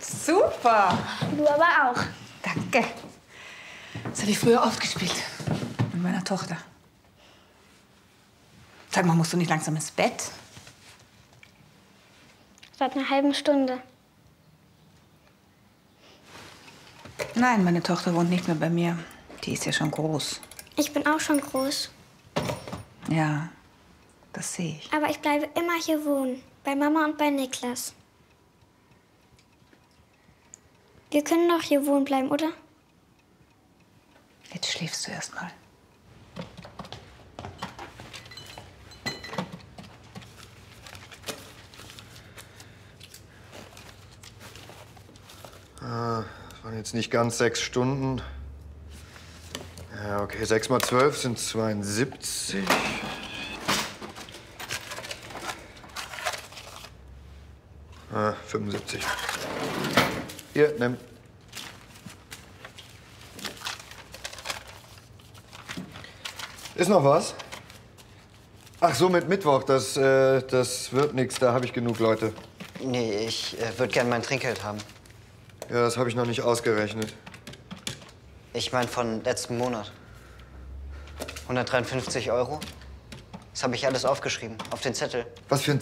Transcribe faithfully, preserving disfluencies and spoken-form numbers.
Super. Du aber auch. Danke. Das habe ich früher oft gespielt. Mit meiner Tochter. Sag mal, musst du nicht langsam ins Bett? Seit einer halben Stunde. Nein, meine Tochter wohnt nicht mehr bei mir. Die ist ja schon groß. Ich bin auch schon groß. Ja, das sehe ich. Aber ich bleibe immer hier wohnen. Bei Mama und bei Niklas. Wir können doch hier wohnen bleiben, oder? Jetzt schläfst du erst mal. Ah, das waren jetzt nicht ganz sechs Stunden. Ja, okay, sechs mal zwölf sind zweiundsiebzig. Ah, fünfundsiebzig. Hier, nimm. Ist noch was? Ach so, mit Mittwoch, das, äh, das wird nichts. Da habe ich genug Leute. Nee, ich äh, würde gern mein Trinkgeld haben. Ja, das habe ich noch nicht ausgerechnet. Ich meine von letzten Monat. hundertdreiundfünfzig Euro. Das habe ich alles aufgeschrieben, auf den Zettel. Was für ein